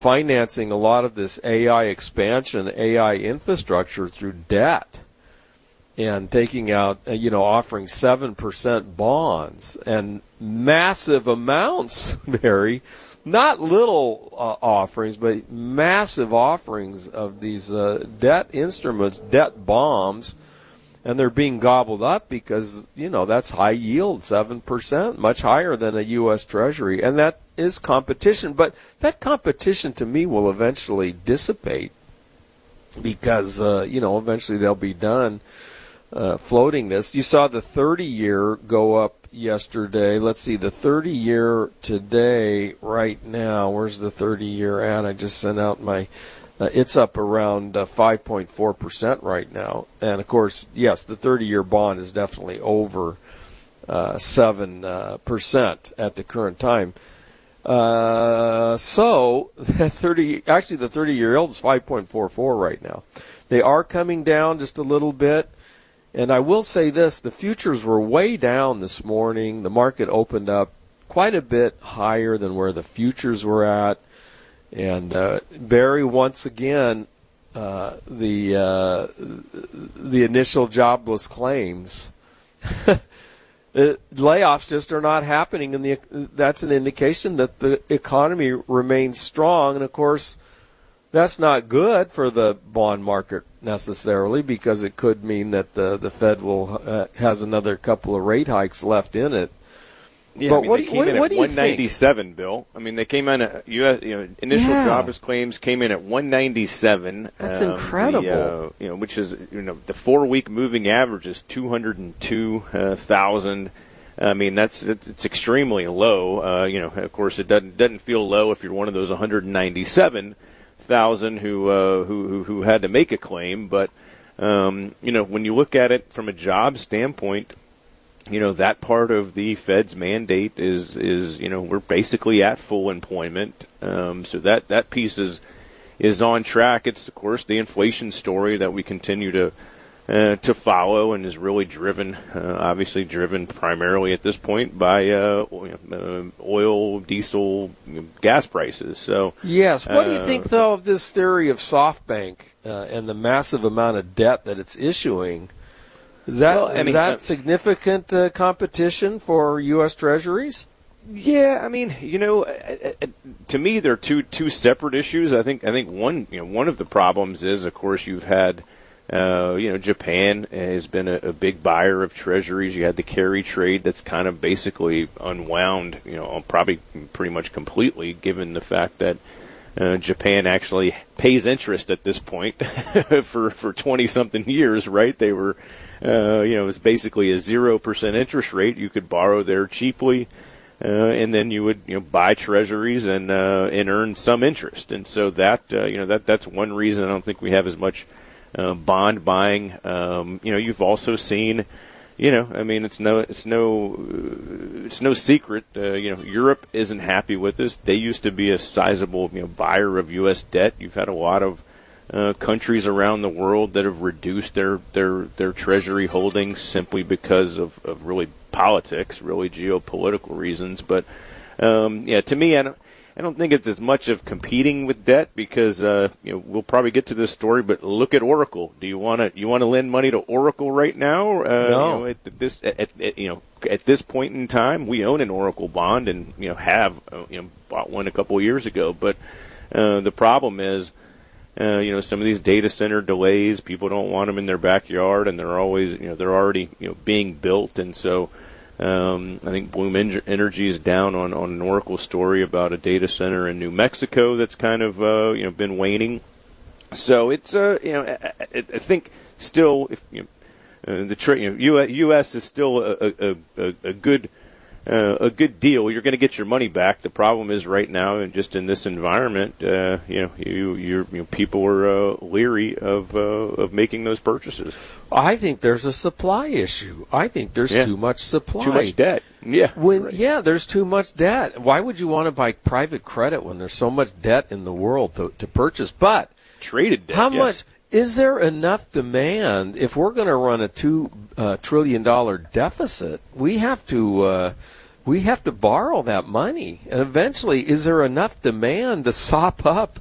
financing a lot of this AI expansion, AI infrastructure through debt, and taking out, offering 7% bonds and massive amounts, Barry. Not little offerings, but massive offerings of these debt instruments, debt bombs, and they're being gobbled up because, that's high yield, 7%, much higher than a U.S. Treasury. And that is competition. But that competition, to me, will eventually dissipate because, eventually they'll be done floating this. You saw the 30-year go up yesterday. Let's see, the 30-year today, right now, where's the 30-year at? I just sent out my, it's up around 5.4% right now. And, of course, yes, the 30-year bond is definitely over 7% at the current time. So the 30-year yield is 5.44 right now. They are coming down just a little bit. And I will say this, the futures were way down this morning. The market opened up quite a bit higher than where the futures were at. And Barry, once again, the initial jobless claims, layoffs just are not happening, and that's an indication that the economy remains strong. And, of course, that's not good for the bond market necessarily, because it could mean that the Fed will has another couple of rate hikes left in it. Yeah, but what do you think? 197, Bill. I mean, they came in at initial jobless claims came in at 197. That's incredible. Which is the 4-week moving average is 202,000. I mean, it's extremely low. Of course, it doesn't feel low if you're one of those 197,000 who had to make a claim. But when you look at it from a job standpoint, that part of the Fed's mandate is we're basically at full employment. So that piece is on track. It's, of course, the inflation story that we continue to follow, and is really obviously driven primarily at this point by oil, diesel, gas prices. So yes, what do you think though of this theory of SoftBank and the massive amount of debt that it's issuing? Is that significant competition for U.S. Treasuries? Yeah, I mean, to me, they're two separate issues. I think one of the problems is, of course, you've had, Japan has been a big buyer of treasuries. You had the carry trade that's kind of basically unwound, probably pretty much completely, given the fact that Japan actually pays interest at this point for 20-something years, right? They were, it was basically a 0% interest rate. You could borrow there cheaply, and then you would, buy treasuries and earn some interest. And so that's one reason I don't think we have as much bond buying. You've also seen, it's no secret. Europe isn't happy with this. They used to be a sizable, buyer of U.S. debt. You've had a lot of countries around the world that have reduced their treasury holdings simply because of really politics, really geopolitical reasons. But to me, I don't think it's as much of competing with debt, because we'll probably get to this story. But look at Oracle. Do you want to lend money to Oracle right now? No. At this point in time, we own an Oracle bond and have bought one a couple of years ago. But the problem is, some of these data center delays, people don't want them in their backyard, and they're always, they're already, being built. And so, I think Bloom Energy is down on an Oracle story about a data center in New Mexico that's kind of, been waning. So it's, I think still, if U.S. is still a good deal. You're going to get your money back. The problem is right now, and just in this environment, people are leery of making those purchases. I think there's a supply issue. I think there's too much supply. Too much debt. Yeah. There's too much debt. Why would you want to buy private credit when there's so much debt in the world to purchase? But traded debt. How much? Is there enough demand? If we're going to run a $2 trillion deficit, we have to we have to borrow that money. And eventually, is there enough demand to sop up